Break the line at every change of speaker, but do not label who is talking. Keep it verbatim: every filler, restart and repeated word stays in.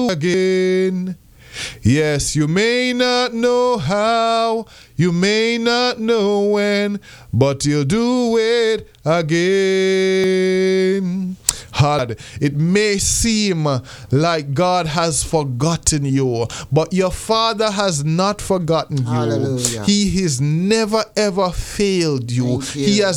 again. Yes, you may not know how, you may not know when, but He'll do it again. It may seem like God has forgotten you, but your Father has not forgotten you.
Hallelujah.
He has never ever failed you.
Thank you.
He has